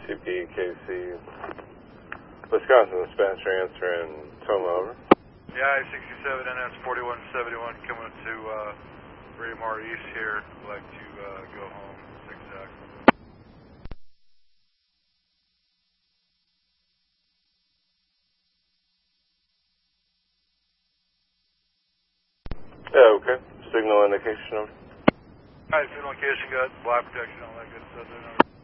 RCP, KC, Wisconsin, Spanish transfer, and Toma, over. Yeah, I-67, NS4171 coming to Raymar East here. I'd like to go home, zigzag. Yeah, okay. Signal indication, over. Alright, signal indication, got fly protection, all that good stuff there.